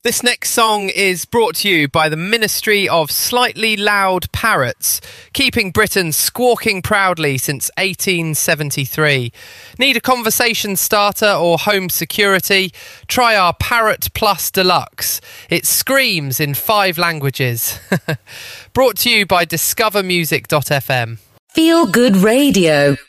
This next song is brought to you by the Ministry of Slightly Loud Parrots, keeping Britain squawking proudly since 1873. Need a conversation starter or home security? Try our Parrot Plus Deluxe. It screams in 5 languages. Brought to you by discovermusic.fm. Feel Good Radio.